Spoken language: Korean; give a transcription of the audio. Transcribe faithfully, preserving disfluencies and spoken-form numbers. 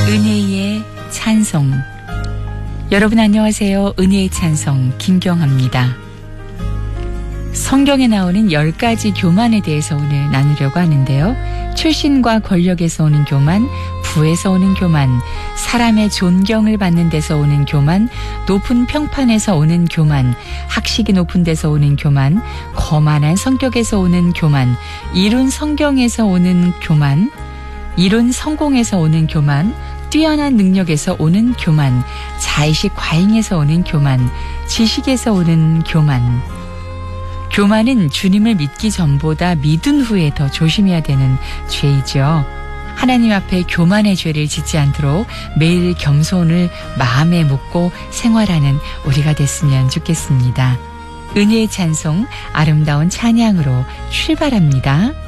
은혜의 찬송. 여러분 안녕하세요. 은혜의 찬송 김경합니다. 성경에 나오는 열 가지 교만에 대해서 오늘 나누려고 하는데요. 출신과 권력에서 오는 교만, 부에서 오는 교만, 사람의 존경을 받는 데서 오는 교만, 높은 평판에서 오는 교만, 학식이 높은 데서 오는 교만, 거만한 성격에서 오는 교만, 이룬 성경에서 오는 교만, 이룬 성공에서 오는 교만, 뛰어난 능력에서 오는 교만, 자의식 과잉에서 오는 교만, 지식에서 오는 교만. 교만은 주님을 믿기 전보다 믿은 후에 더 조심해야 되는 죄이죠. 하나님 앞에 교만의 죄를 짓지 않도록 매일 겸손을 마음에 묻고 생활하는 우리가 됐으면 좋겠습니다. 은혜의 찬송, 아름다운 찬양으로 출발합니다.